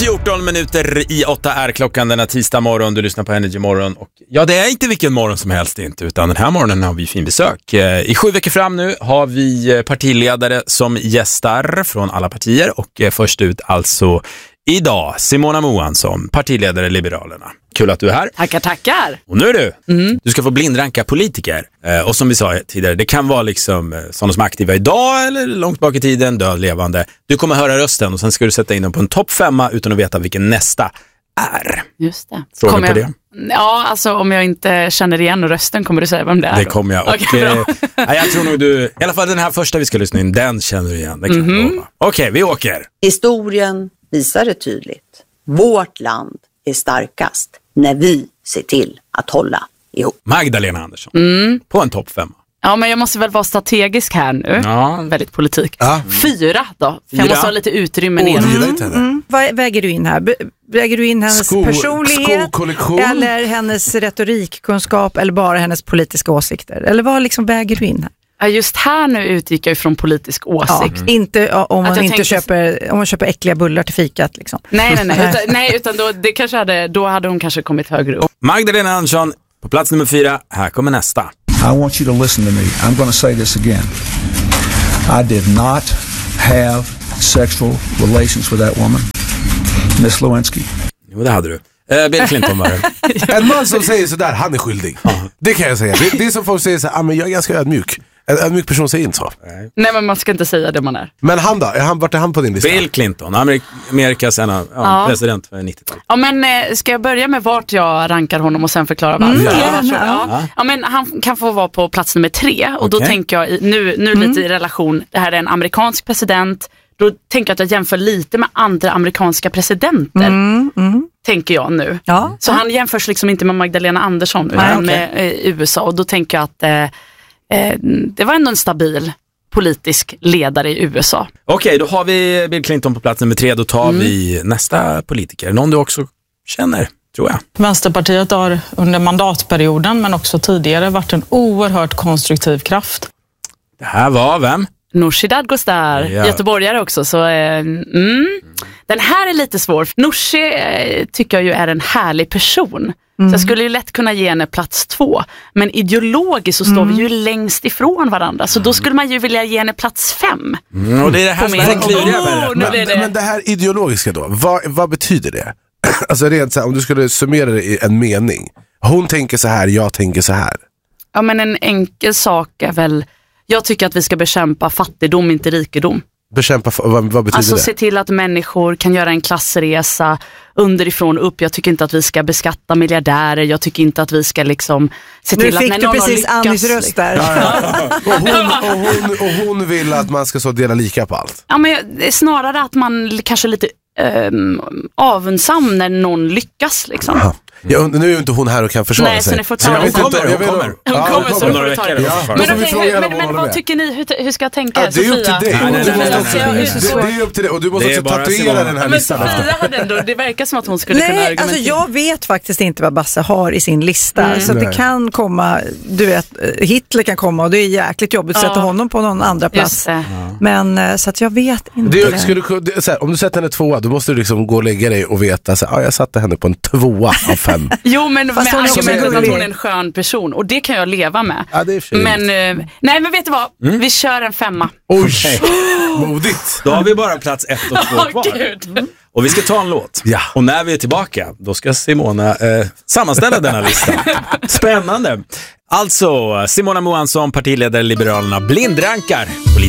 14 minuter i 8 är klockan denna tisdag morgon. Du lyssnar på Energy Morgon. Och ja, det är inte vilken morgon som helst inte, utan den här morgonen har vi fin besök. I 7 veckor fram nu har vi partiledare som gästar från alla partier. Och först ut alltså idag Simona Moansson, partiledare Liberalerna. Kul att du är här. Tackar. Och nu är du ska få blindranka politiker. Och som vi sa tidigare, det kan vara liksom sådana som är aktiva idag eller långt bak i tiden, död, levande. Du kommer höra rösten och sen ska du sätta in den på en topp 5 utan att veta vilken nästa är. Just det. Fråga på det? Ja, alltså om jag inte känner igen rösten kommer du säga vem det är. Det kommer jag. Okay, jag tror nog du, i alla fall den här första vi ska lyssna in, den känner du igen. Det kan jag lova. Okej, vi åker. Historien visar det tydligt. Vårt land är starkast när vi ser till att hålla ihop. Magdalena Andersson på en topp 5. Ja, men jag måste väl vara strategisk här nu. Ja. Väldigt politik. 4 då. För 4. jag måste ha lite utrymme ner. Vad väger du in här? Väger du in hennes personlighet eller hennes retorikkunskap eller bara hennes politiska åsikter? Eller vad liksom väger du in här? Ja, just här nu utgick jag från politisk åsikt. Ja, inte om man inte köper äckliga bullar till fikat liksom. Nej, utan då hade hon kanske kommit högre upp. Magdalena Andersson på plats nummer 4. Här kommer nästa. I want you to listen to me. I'm going to say this again. I did not have sexual relations with that woman, Miss Lewinsky. Jo, det hade du. Bill Clinton var det. En man som säger sådär, han är skyldig. Det kan jag säga. Det är som folk säger såhär, men jag är ganska ödmjuk. En ödmjuk person säger inte så. Nej, men man ska inte säga det man är. Men han då? Vart är han på din lista? Bill Clinton, Amerikas president för 90-talet. Ja, men ska jag börja med vart jag rankar honom och sen förklara varför? Ja, men han kan få vara på plats nummer 3. Och då tänker jag, nu lite i relation, det här är en amerikansk president. Då tänker jag att jag jämför lite med andra amerikanska presidenter. Tänker jag nu. Ja. Så han jämförs liksom inte med Magdalena Andersson utan med USA. Och då tänker jag att det var ändå en stabil politisk ledare i USA. Okej, då har vi Bill Clinton på plats nummer 3. Då tar vi nästa politiker. Någon du också känner, tror jag. Vänsterpartiet har under mandatperioden men också tidigare varit en oerhört konstruktiv kraft. Det här var vem? Nooshi Dadgostar, göteborgare också. Så, den här är lite svår. Nooshi tycker jag ju är en härlig person. Så jag skulle ju lätt kunna ge henne plats 2. Men ideologiskt så står vi ju längst ifrån varandra. Så då skulle man ju vilja ge henne plats 5. Och det är det här som är den kluriga. Men det här ideologiska då, vad betyder det? Alltså rent så här, om du skulle summera det i en mening. Hon tänker så här, jag tänker så här. Ja, men en enkel sak är väl, jag tycker att vi ska bekämpa fattigdom, inte rikedom. Bekämpa, vad betyder alltså, det? Se till att människor kan göra en klassresa underifrån upp. Jag tycker inte att vi ska beskatta miljardärer. Jag tycker inte att vi ska liksom se till att när någon lyckas. Nu fick du precis Annis röst där. Och hon vill att man ska så dela lika på allt. Ja, men snarare att man kanske lite avundsam när någon lyckas liksom. Aha. Ja, nu är ju inte hon här och kan försvara sig. Nej, så ni får ta Hon kommer så några veckor. Men vad tycker ni? Hur ska jag tänka? Det är upp till dig. Det är upp till dig. Och du måste också tatuera den här listan. Det verkar som att hon skulle kunna argumentera. Alltså jag vet faktiskt inte vad Basse har i sin lista. Så det kan komma, du vet, Hitler kan komma och det är jäkligt jobbigt att sätta honom på någon andra plats. Men så att jag vet inte. Om du sätter henne 2, då måste du liksom gå och lägga dig och veta så jag satte henne på en 2 av 5. Jo, men med argumentet att hon är en skön person. Och det kan jag leva med. Ja, det är men vet du vad? Vi kör en 5. Oj, modigt. Då har vi bara plats 1 och 2 kvar. Och vi ska ta en låt. Ja. Och när vi är tillbaka, då ska Simona sammanställa denna lista. Spännande. Alltså, Simona Moansson, partiledare Liberalerna, blindrankar politiker.